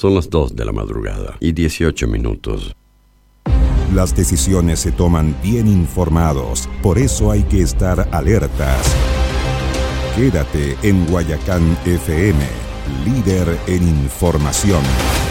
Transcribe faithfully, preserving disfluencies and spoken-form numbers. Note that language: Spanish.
Son las dos de la madrugada y dieciocho minutos. Las decisiones se toman bien informados, por eso hay que estar alertas. Quédate en Guayacán F M, líder en información.